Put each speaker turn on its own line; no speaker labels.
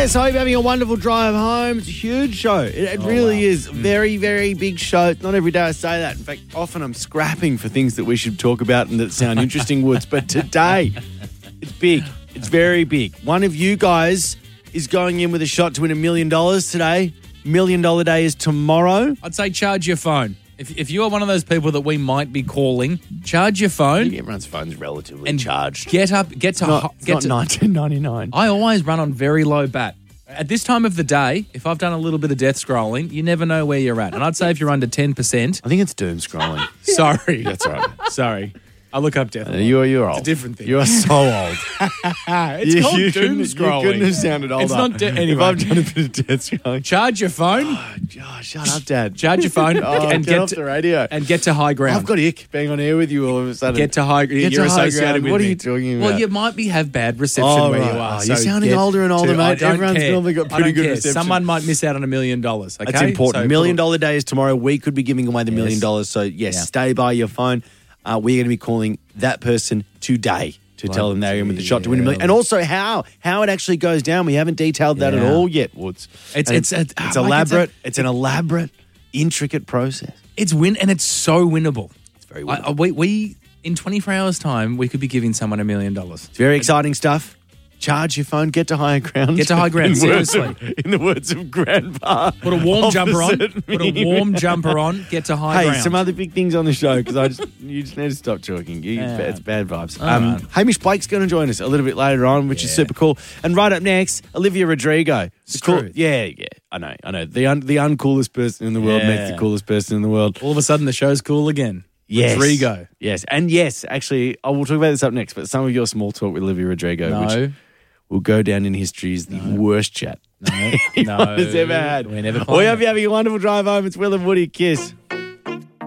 Yes, I hope you're having a wonderful drive home. It's a huge show. It really is. Very, very big show. It's not every day I say that. In fact, often I'm scrapping for things that we should talk about and that sound interesting, Woods. But today, it's big. It's very big. One of you guys is going in with a shot to win $1 million today. $1 Million Day is tomorrow.
I'd say charge your phone. If you are one of those people that we might be calling, charge your
I
phone.
think everyone's phone's relatively
And
charged.
Get to
It's not $19.99.
I always run on very low bat. At this time of the day, if I've done a little bit of death scrolling, you never know where you're at. And I'd say if you're under 10%,
I think it's doom scrolling.
sorry.
That's all right.
Sorry. I look up death.
You're old.
It's a different thing.
You are so old.
It's called doom scrolling.
You couldn't have sounded older.
It's not anyway.
If I've done a bit of death scrolling.
Charge your phone.
Oh, shut up, Dad.
Charge your phone and
get off the radio.
and get to high ground.
I've got ick being on air with you all of a sudden.
Get to high.
Get
You're
to high
associated
ground.
with
What
me.
are you talking about?
Well, you might have bad reception where you are.
You're sounding older and older, mate.
I don't
Everyone's
care.
normally got pretty
I don't
good
care.
reception.
Someone might miss out on $1 million. Okay,
That's important.
So
$1 Million Day is tomorrow. We could be giving away the $1
Yes.
million. So, yes, stay by your phone. We're going to be calling that person today to tell them they're in with the shot to win $1 million. And also how it actually goes down. We haven't detailed that at all yet, Woods.
It's
elaborate. It's an elaborate, intricate process.
It's and it's so winnable.
It's very winnable.
We in 24 hours time we could be giving someone $1 million.
It's very exciting stuff. Charge your phone. Get to higher ground.
Get to high ground. Seriously.
In the words of Grandpa.
Put a warm jumper on.
opposite
Put a
me.
warm jumper on. Get to high
Hey,
ground.
some other big things on the show because you just need to stop talking. It's bad vibes.
right.
Hamish Blake's going to join us a little bit later on, which is super cool. And right up next, Olivia Rodrigo.
It's
Cool.
true.
Yeah. I know. The uncoolest person in the world
Yeah.
makes the coolest person in the world.
All of a sudden the show's cool again.
Yes.
Rodrigo.
Yes. And yes, actually, we'll talk about this up next, but some of your small talk with Olivia Rodrigo, which will go down in history as the worst chat
No.
anyone has ever had.
We're never
We
playing
hope you're having a wonderful drive home. It's Will and Woody. Kiss.